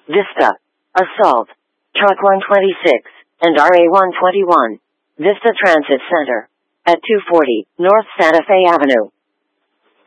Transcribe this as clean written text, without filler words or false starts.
Vista, Assault, Truck 126, and RA 121. Vista Transit Center. At 240 North Santa Fe Avenue.